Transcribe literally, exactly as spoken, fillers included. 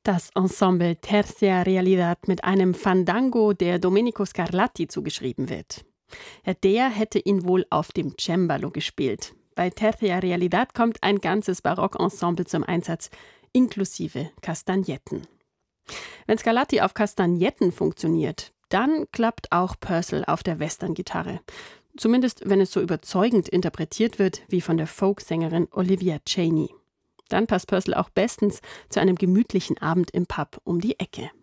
Das Ensemble Tercia Realidad mit einem Fandango, der Domenico Scarlatti zugeschrieben wird. Der hätte ihn wohl auf dem Cembalo gespielt. Bei Tercia Realidad kommt ein ganzes Barockensemble zum Einsatz, inklusive Kastagnetten. Wenn Scarlatti auf Kastagnetten funktioniert, dann klappt auch Purcell auf der Western-Gitarre. Zumindest, wenn es so überzeugend interpretiert wird wie von der Folksängerin Olivia Chaney. Dann passt Purcell auch bestens zu einem gemütlichen Abend im Pub um die Ecke.